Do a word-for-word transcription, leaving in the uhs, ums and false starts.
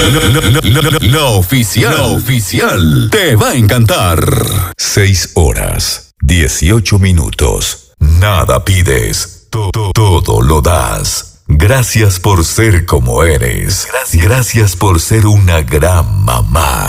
La oficial, la oficial, te va a encantar. Seis horas, dieciocho minutos. Nada pides, todo, todo lo das. Gracias por ser como eres. Gracias por ser una gran mamá.